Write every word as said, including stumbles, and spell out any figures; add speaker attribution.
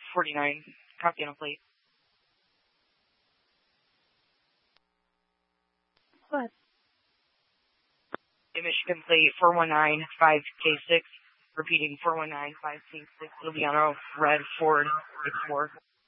Speaker 1: forty-nine. Copy on a plate.
Speaker 2: What?
Speaker 1: Michigan plate four one nine five K six. Repeating four one nine five K six. It'll be on a red Ford Explorer.